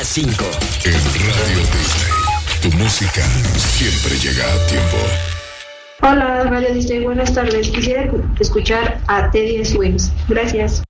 las 5. En Radio Disney, tu música siempre llega a tiempo. Hola, Radio Disney, buenas tardes. Quisiera escuchar a Teddy Swims. Gracias.